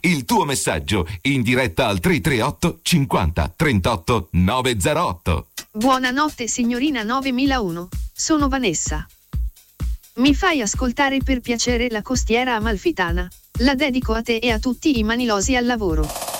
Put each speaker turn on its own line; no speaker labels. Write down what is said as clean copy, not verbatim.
il tuo messaggio in diretta al 338 50 38 908.
Buonanotte signorina 9001, sono Vanessa. Mi fai ascoltare per piacere la costiera amalfitana? La dedico a te e a tutti i manilosi al lavoro.